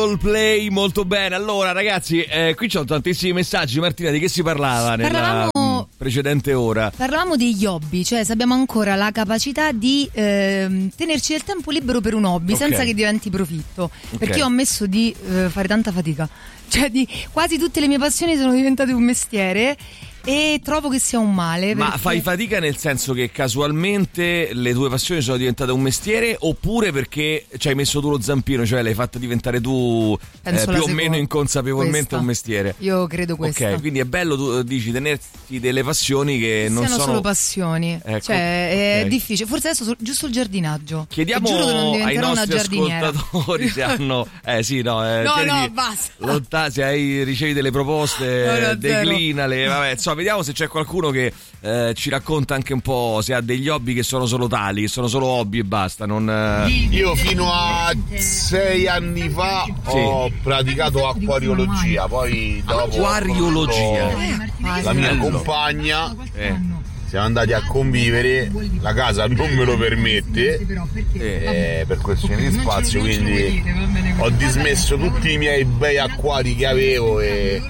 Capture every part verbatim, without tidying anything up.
Play, molto bene. Allora ragazzi, eh, qui c'ho tantissimi messaggi. Martina, di che si parlava nella Parlavamo... precedente ora? Parlavamo degli hobby, cioè se abbiamo ancora la capacità di eh, tenerci del tempo libero per un hobby, okay, senza che diventi profitto, okay, perché io ho ammesso di eh, fare tanta fatica, cioè di quasi tutte le mie passioni sono diventate un mestiere e trovo che sia un male. Ma perché... fai fatica nel senso che casualmente le tue passioni sono diventate un mestiere, oppure perché ci hai messo tu lo zampino, cioè l'hai fatta diventare tu eh, più o meno inconsapevolmente questa. Un mestiere? Io credo questo. Ok, quindi è bello, tu dici, tenerti delle passioni che, che non siano sono solo passioni, ecco, cioè okay, è difficile. Forse adesso so, giusto il giardinaggio. Chiediamo giuro che non ai nostri una giardiniera. ascoltatori se hanno eh sì no eh, no no basta lontano, se hai ricevi delle proposte, no, no, declinale, vabbè, insomma, vediamo se c'è qualcuno che eh, ci racconta anche un po' se ha degli hobby che sono solo tali, che sono solo hobby e basta. Non, eh... Io fino a sei anni fa sì. ho praticato acquariologia, poi dopo acquariologia la mia compagna eh. siamo andati a convivere, la casa non me lo permette eh, per questioni di spazio, quindi ho dismesso tutti i miei bei acquari che avevo e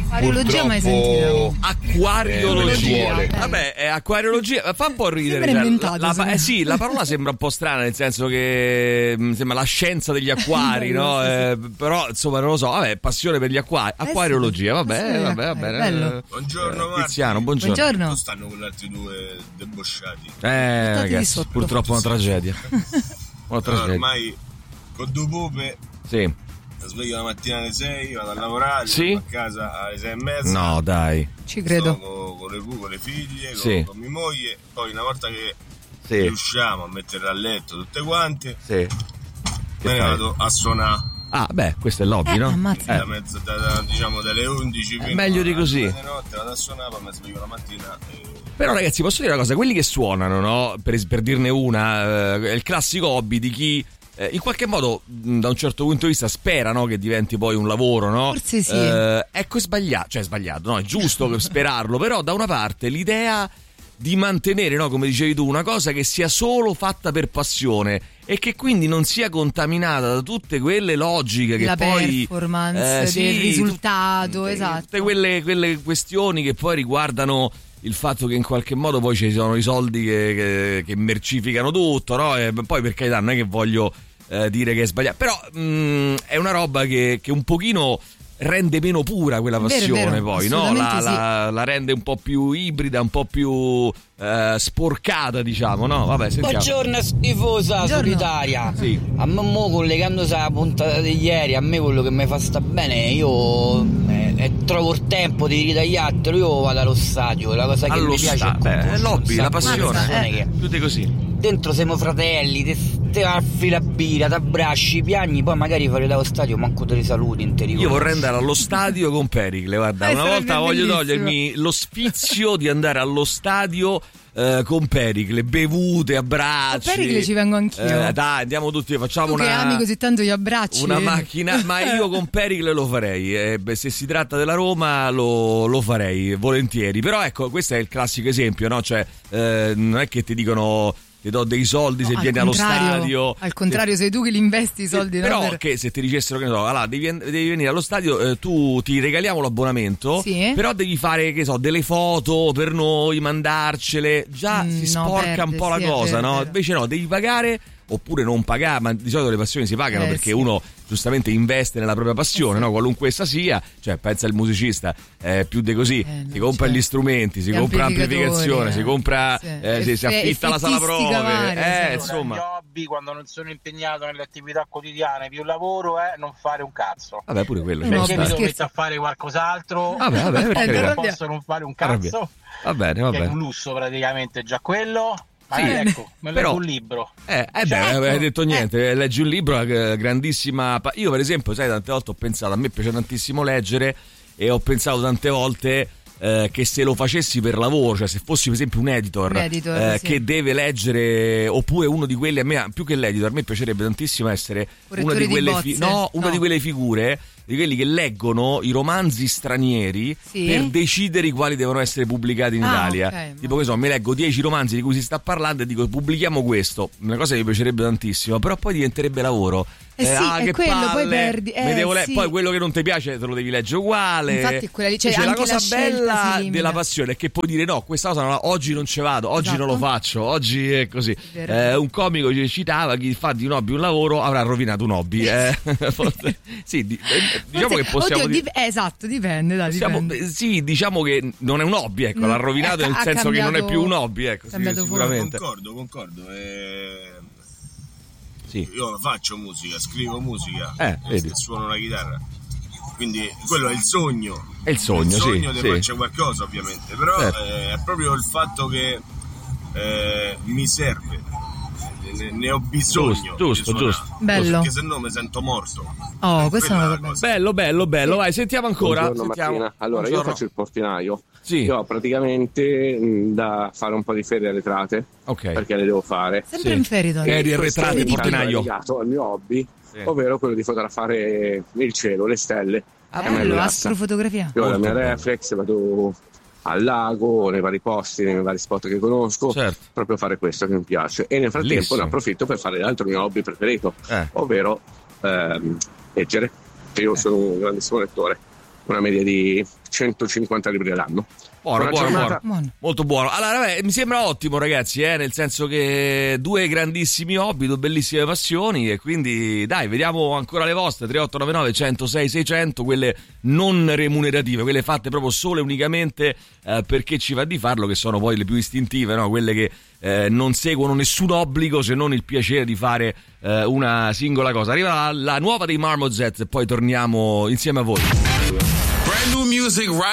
purtroppo acquariologia eh, vabbè è acquariologia, fa un po' ridere, cioè, inventato, la, la, eh, sì, la parola sembra un po' strana, nel senso che mh, sembra la scienza degli acquari, no? Eh, però insomma non lo so, vabbè, passione per gli acquari, acquariologia, vabbè, sì, vabbè, vabbè, bello. Buongiorno eh, Tiziano, buongiorno. Buongiorno. Come stanno con gli altri due debosciati? Eh ragazzi, purtroppo una tragedia. Una tragedia. Ormai con due pupe. Sì. Mi sveglio la mattina alle sei, vado a lavorare, sì? a casa alle sei e mezza. No, dai. Ci credo. Con, con le pupe, con le figlie, sì, con, con mia moglie. Poi una volta che sì. riusciamo a metterle a letto tutte quante, sì, me ne vado a suonare. Ah, beh, questo è l'hobby, eh, no? Ammazza. Da mezza, da, da, diciamo dalle undici fino meglio di così. alle notte vado a suonare, poi mi sveglio la mattina e... Però ragazzi, posso dire una cosa, quelli che suonano, no? Per, per dirne una, eh, è il classico hobby di chi eh, in qualche modo da un certo punto di vista spera, no, che diventi poi un lavoro, no? Forse sì. Eh, ecco, è sbagliato, cioè è sbagliato, no? È giusto sperarlo, però da una parte l'idea di mantenere, no, come dicevi tu, una cosa che sia solo fatta per passione e che quindi non sia contaminata da tutte quelle logiche che la poi performance eh, sì, del risultato, tutte, esatto, tutte quelle, quelle questioni che poi riguardano il fatto che in qualche modo poi ci sono i soldi che, che, che mercificano tutto, no? E poi per carità non è che voglio eh, dire che è sbagliato, però mh, è una roba che, che un pochino rende meno pura quella passione, vero, vero, poi no? La, sì. la, la rende un po' più ibrida, un po' più eh, sporcata, diciamo, no? Vabbè, sentiamo. Buongiorno schifosa, Buongiorno. solitaria. Sì. A me mo, collegandosi alla puntata di ieri, a me quello che mi fa sta bene, io eh, eh, trovo il tempo di ritagliartelo, io vado allo stadio, la cosa che allo mi piace sta- è beh, l'hobby, la passione, eh. che tutti così. Dentro siamo fratelli, te, te affi la birra, ti abbracci, piagni, poi magari fuori dallo stadio manco te li saluti interiori. Io vorrei andare allo stadio con Pericle, guarda, eh, una volta voglio bellissimo. togliermi lo sfizio di andare allo stadio eh, con Pericle, bevute, abbracci. A Pericle ci vengo anch'io. Eh, dai, andiamo tutti, facciamo tu una. Che ami così tanto gli abbracci. Una macchina, ma io con Pericle lo farei. Eh, beh, se si tratta della Roma lo, lo farei volentieri. Però ecco, questo è il classico esempio, no? Cioè, eh, non è che ti dicono ti do dei soldi, no, se vieni allo stadio. Al contrario, se, sei tu che li investi i soldi. Però no, per... che se ti dicessero che ne so, allora, devi, devi venire allo stadio, eh, tu ti regaliamo l'abbonamento, sì, però devi fare, che so, delle foto per noi, mandarcele. Già mm, si sporca no, perde, un po' la sì, cosa, vero, no? Vero. Invece no, devi pagare oppure non pagare, ma di solito le passioni si pagano eh, perché sì. uno giustamente investe nella propria passione, eh, sì. no? Qualunque essa sia, cioè pensa il musicista, eh, più di così, eh, si compra gli strumenti, si compra amplificazione, eh. si compra, sì. eh, si, si affitta la sala prove, varie, eh, insomma. Gli hobby, quando non sono impegnato nelle attività quotidiane, più lavoro è non fare un cazzo. Vabbè, pure quello. Perché mi devo mettere a fare qualcos'altro? Vabbè, vabbè, perché non posso non fare un cazzo. Va bene, va bene. È un lusso praticamente già quello. Sì, ah, ecco, me leggo però, un libro. Eh, eh beh, non hai detto niente, eh. leggi un libro, una grandissima. Io per esempio, sai, tante volte ho pensato, a me piace tantissimo leggere e ho pensato tante volte eh, che se lo facessi per lavoro, cioè se fossi per esempio un editor, un editor eh, sì. che deve leggere, oppure uno di quelli, a me più che l'editor, a me piacerebbe tantissimo essere una di quelle di fi- no, una no. di quelle figure di quelli che leggono i romanzi stranieri sì. per decidere i quali devono essere pubblicati in ah, Italia. Okay, tipo che so, mi leggo dieci romanzi di cui si sta parlando e dico pubblichiamo questo, una cosa che mi piacerebbe tantissimo, però poi diventerebbe lavoro. Eh Eh, eh sì, ah, è che quello, palle, poi perdi. Eh, devo le- sì. Poi quello che non ti piace te lo devi leggere uguale. Infatti è quella lì, cioè, cioè, anche la cosa la bella della passione è che puoi dire no, questa cosa non la, oggi non ci vado, oggi esatto. non lo faccio, oggi è così. Eh, un comico ci citava: chi fa di un hobby un lavoro avrà rovinato un hobby. Eh. Sì, di, diciamo Forse, che possiamo oddio, dire, dip- eh, esatto, dipende, dai, possiamo, dipende. sì, diciamo che non è un hobby, ecco, No, l'ha rovinato eh, nel ha senso cambiato, che non è più un hobby, ecco, sì, sicuramente. Concordo, concordo. Eh... Sì. Io faccio musica, scrivo musica eh, e suono la chitarra. Quindi quello è il sogno. È il sogno, il sogno sì, di sì. farci qualcosa, ovviamente. Però certo. eh, è proprio il fatto che eh, mi serve, ne, ne ho bisogno. Giusto, giusto. Bello. Perché se no mi sento morto. Oh, questo è una cosa. Bello, bello, bello. Vai, sentiamo ancora. Buongiorno, sentiamo. Martina. Allora, Buongiorno. io faccio il portinaio. Sì. Io ho praticamente mh, da fare un po' di ferie arretrate, ok, perché le devo fare. Sempre sì. in ferie, Tony. Ferie arretrate, Questo è portinaio. legato al mio hobby, Sì. ovvero quello di fotografare il cielo, le stelle. Ah, A me bello, rilassa. astrofotografia. Io ho la Molto mia bello. reflex, vado al lago, nei vari posti, nei vari spot che conosco, Certo. proprio fare questo che mi piace. E nel frattempo Bellissimo. ne approfitto per fare l'altro mio hobby preferito, Eh. ovvero ehm, leggere. Io sono un grandissimo lettore, una media di centocinquanta libri all'anno. Buono, Buona buono, giornata. buono. Buono. Molto buono. Allora, vabbè, mi sembra ottimo, ragazzi, eh, nel senso che due grandissimi hobby, due bellissime passioni, e quindi dai, vediamo ancora le vostre. Tre otto nove nove centosei seicento, quelle non remunerative, quelle fatte proprio solo e unicamente eh, perché ci va di farlo, che sono poi le più istintive, no? Quelle che eh, non seguono nessun obbligo se non il piacere di fare eh, una singola cosa. Arriva la, la nuova dei Marmozets e poi torniamo insieme a voi. Brand new music right